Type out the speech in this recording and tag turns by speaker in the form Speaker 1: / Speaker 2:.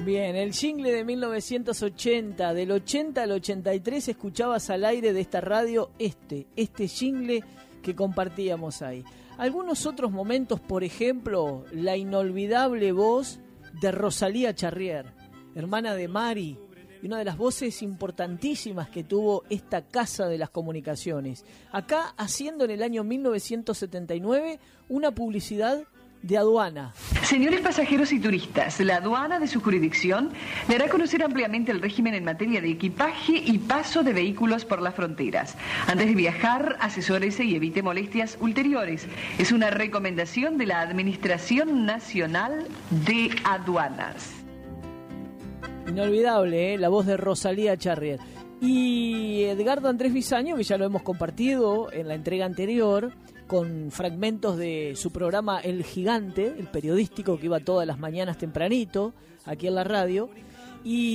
Speaker 1: Bien, el jingle de 1980, del 80 al 83 escuchabas al aire de esta radio este jingle que compartíamos ahí. Algunos otros momentos, por ejemplo, la inolvidable voz de Rosalía Charrier, hermana de Mari, y una de las voces importantísimas que tuvo esta casa de las comunicaciones. Acá haciendo en el año 1979 una publicidad de aduana.
Speaker 2: Señores pasajeros y turistas, la aduana de su jurisdicción le hará conocer ampliamente el régimen en materia de equipaje y paso de vehículos por las fronteras. Antes de viajar, asesórese y evite molestias ulteriores. Es una recomendación de la Administración Nacional de Aduanas.
Speaker 1: Inolvidable, la voz de Rosalía Charrier. Y Edgardo Andrés Bisaño, que ya lo hemos compartido en la entrega anterior, con fragmentos de su programa El Gigante, el periodístico que iba todas las mañanas tempranito, aquí en la radio. Y